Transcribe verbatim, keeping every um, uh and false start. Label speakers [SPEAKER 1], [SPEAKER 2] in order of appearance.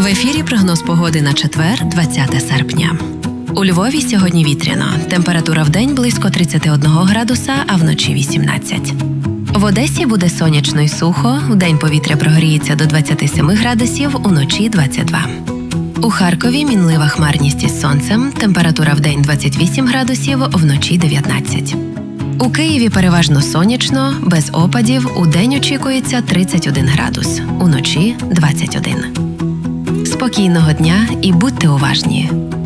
[SPEAKER 1] ефірі прогноз погоди на четвер, двадцяте серпня. У Львові сьогодні вітряно. Температура вдень близько тридцять один градуса, а вночі вісімнадцять. В Одесі буде сонячно й сухо, вдень повітря прогріється до двадцять сім градусів, уночі двадцять два. У Харкові мінлива хмарність із сонцем, температура вдень двадцять вісім градусів, вночі дев'ятнадцять. У Києві переважно сонячно, без опадів, удень очікується тридцять один градус, уночі двадцять один. Спокійного дня і будьте уважні!